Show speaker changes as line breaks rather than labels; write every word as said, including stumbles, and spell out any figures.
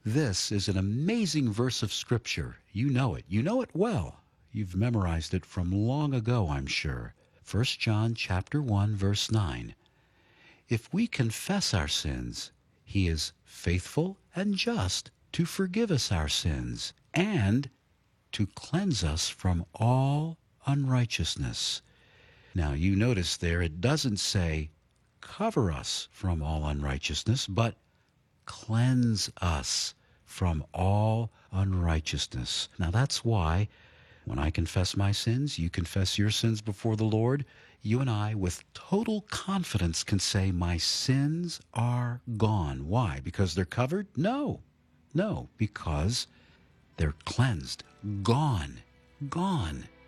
This is an amazing verse of Scripture. You know it. You know it well. You've memorized it from long ago, I'm sure. First John chapter one, verse nine. If we confess our sins, he is faithful and just to forgive us our sins and to cleanse us from all unrighteousness. Now, you notice there it doesn't say cover us from all unrighteousness, but cleanse us from all unrighteousness. Now, that's why when I confess my sins, you confess your sins before the Lord, you and I, with total confidence, can say, my sins are gone. Why? Because they're covered? No. No, because they're cleansed. Gone. Gone.